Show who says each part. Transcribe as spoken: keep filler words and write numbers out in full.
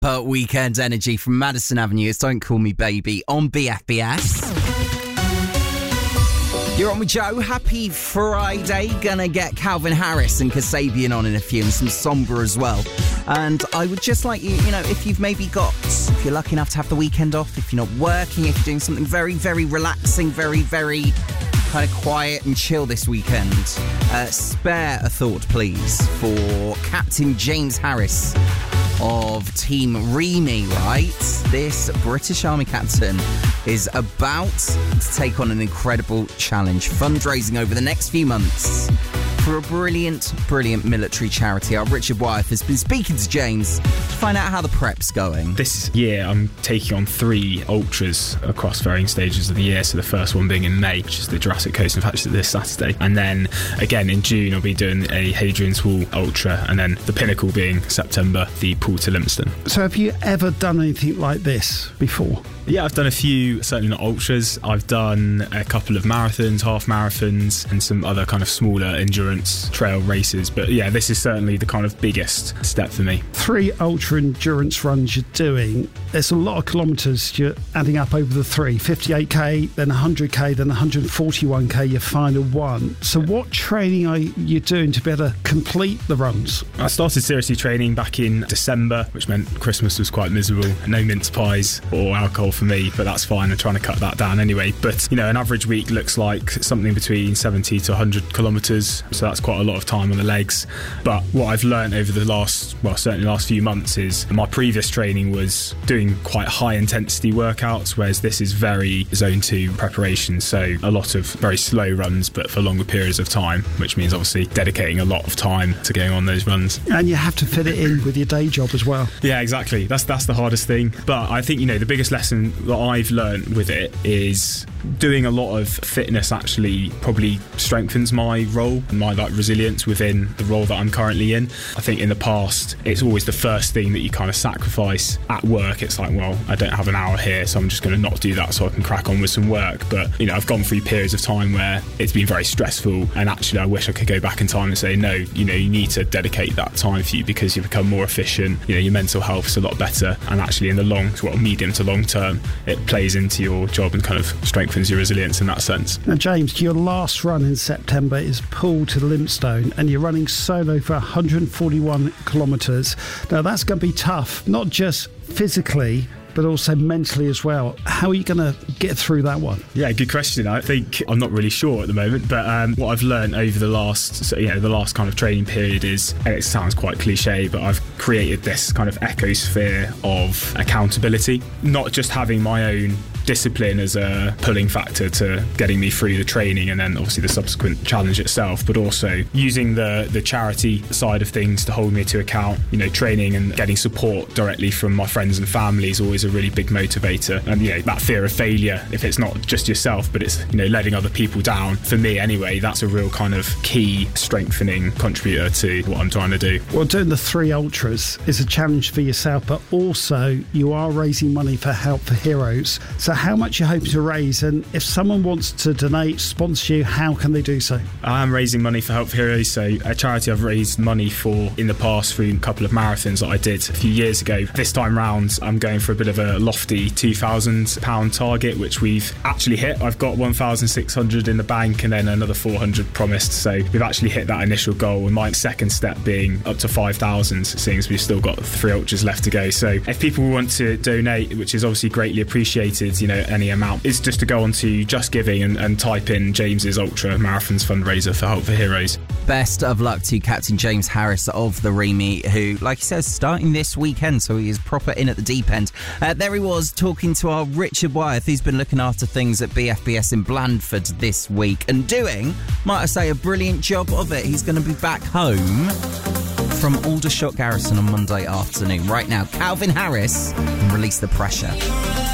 Speaker 1: proper weekend energy from Madison Avenue. It's Don't Call Me Baby on B F B S. You're on with Joe. Happy Friday. Gonna get Calvin Harris and Kasabian on in a few, and some Sombra as well. And I would just like you, you know, if you've maybe got, if you're lucky enough to have the weekend off, if you're not working, if you're doing something very, very relaxing, very, very kind of quiet and chill this weekend, uh, spare a thought, please, for Captain James Harris of Team Remy, right? This British Army captain is about to take on an incredible challenge, fundraising over the next few months for a brilliant, brilliant military charity. Our Richard Wyeth has been speaking to James to find out how the prep's going.
Speaker 2: This year I'm taking on three ultras across varying stages of the year. So the first one being in May, which is the Jurassic Coast, in fact it's this Saturday. And then again in June I'll be doing a Hadrian's Wall ultra, and then the pinnacle being September, the Pool to Lympstone.
Speaker 3: So have you ever done anything like this before?
Speaker 2: Yeah, I've done a few, certainly not ultras. I've done a couple of marathons, half marathons, and some other kind of smaller endurance trail races. But yeah, this is certainly the kind of biggest step for me.
Speaker 3: Three ultra endurance runs you're doing. There's a lot of kilometres you're adding up over the three. fifty-eight k, then one hundred k, then one hundred forty-one k, your final one. So what training are you doing to be able to complete the runs?
Speaker 2: I started seriously training back in December, which meant Christmas was quite miserable. No mince pies or alcohol for me, but that's fine. I'm trying to cut that down anyway. But, you know, an average week looks like something between seventy to one hundred kilometres, so that's quite a lot of time on the legs. But what I've learned over the last, well, certainly the last few months is my previous training was doing quite high intensity workouts, whereas this is very zone two preparation, so a lot of very slow runs but for longer periods of time, which means obviously dedicating a lot of time to going on those runs.
Speaker 3: And you have to fit it in with your day job as well.
Speaker 2: Yeah, exactly. That's that's the hardest thing. But I think, you know, the biggest lesson that I've learned with it is doing a lot of fitness actually probably strengthens my role and my like resilience within the role that I'm currently in. I think in the past it's always the first thing that you kind of sacrifice at work. It's like, well, I don't have an hour here, so I'm just going to not do that so I can crack on with some work. But, you know, I've gone through periods of time where it's been very stressful, and actually I wish I could go back in time and say, no, you know, you need to dedicate that time for you because you become more efficient, you know, your mental health's a lot better, and actually in the long, well, medium to long term, it plays into your job and kind of strengthens your resilience in that sense.
Speaker 3: Now, James, your last run in September is Pool to Lympstone, and you're running solo for one hundred forty-one kilometres. Now, that's going to be tough, not just physically, but also mentally as well. How are you going to get through that one?
Speaker 2: Yeah, good question. I think I'm not really sure at the moment, but um, what I've learned over the last, so, you know, the last kind of training period is, and it sounds quite cliche, but I've created this kind of ecosphere of accountability, not just having my own discipline as a pulling factor to getting me through the training and then obviously the subsequent challenge itself, but also using the the charity side of things to hold me to account. You know, training and getting support directly from my friends and family is always a really big motivator. And, you know, that fear of failure, if it's not just yourself but it's, you know, letting other people down, for me anyway, that's a real kind of key strengthening contributor to what I'm trying to do.
Speaker 3: Well, doing the three ultras is a challenge for yourself, but also you are raising money for Help for Heroes. So how much you hope to raise, and if someone wants to donate, sponsor you, how can they do so?
Speaker 2: I am raising money for Help for Heroes, so a charity I've raised money for in the past through a couple of marathons that I did a few years ago. This time round I'm going for a bit of a lofty two thousand pounds target, which we've actually hit. I've got one thousand six hundred in the bank and then another four hundred promised, so we've actually hit that initial goal, and my second step being up to five thousand, seeing as we've still got three ultras left to go. So if people want to donate, which is obviously greatly appreciated, you know, any amount, is just to go on to Just Giving and, and type in James's Ultra Marathons fundraiser for Help for Heroes.
Speaker 1: Best of luck to Captain James Harris of the Remy, who, like he says, starting this weekend, so he is proper in at the deep end. Uh, there he was talking to our Richard Wyeth, who's been looking after things at B F B S in Blandford this week and doing, might I say, a brilliant job of it. He's going to be back home from Aldershot Garrison on Monday afternoon. Right now, Calvin Harris and Release the Pressure.